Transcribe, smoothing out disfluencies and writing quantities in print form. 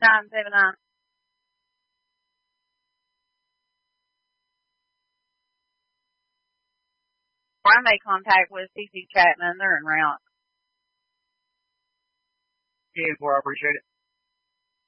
979. I made contact with CC Chapman. They're en route. Yeah, I appreciate it.